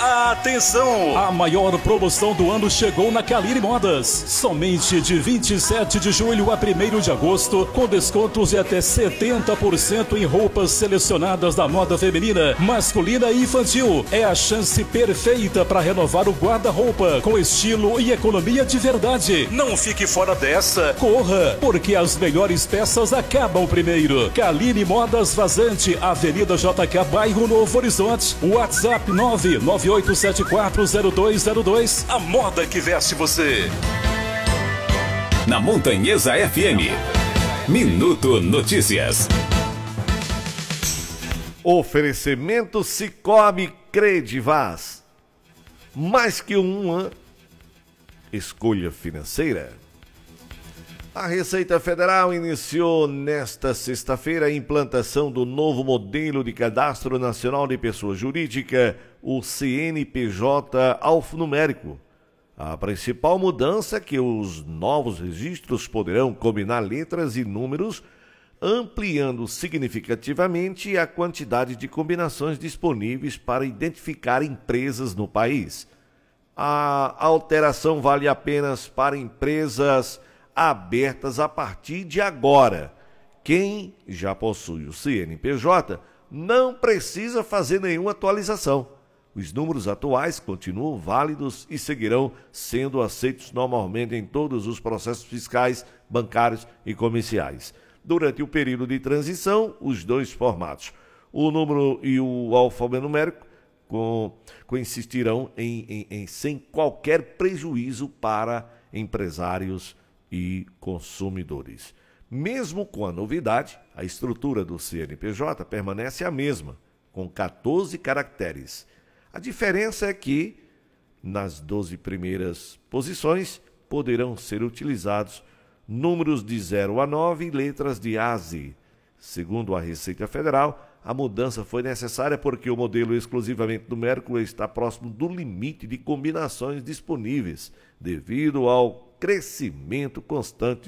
Atenção! A maior promoção do ano chegou na Caline Modas. Somente de 27 de julho a 1º de agosto, com descontos de até 70% em roupas selecionadas da moda feminina, masculina e infantil. É a chance perfeita para renovar o guarda-roupa com estilo e economia de verdade. Não fique fora dessa. Corra, porque as melhores peças acabam primeiro. Caline Modas Vazante, Avenida JK, bairro Novo Horizonte. WhatsApp 998740202. A moda que veste você. Na Montanhesa FM. Minuto Notícias. Oferecimento Sicoob Credivaz. Mais que uma escolha financeira. A Receita Federal iniciou nesta sexta-feira a implantação do novo modelo de Cadastro Nacional de Pessoa Jurídica, o CNPJ alfanumérico. A principal mudança é que os novos registros poderão combinar letras e números, ampliando significativamente a quantidade de combinações disponíveis para identificar empresas no país. A alteração vale apenas para empresas abertas a partir de agora. Quem já possui o CNPJ não precisa fazer nenhuma atualização. Os números atuais continuam válidos e seguirão sendo aceitos normalmente em todos os processos fiscais, bancários e comerciais. Durante o período de transição, os dois formatos, o número e o alfanumérico, coexistirão sem qualquer prejuízo para empresários e consumidores. Mesmo com a novidade, a estrutura do CNPJ permanece a mesma, com 14 caracteres. A diferença é que, nas 12 primeiras posições, poderão ser utilizados números de 0 a 9 e letras de A a Z. Segundo a Receita Federal, a mudança foi necessária porque o modelo exclusivamente numérico está próximo do limite de combinações disponíveis, devido ao crescimento constante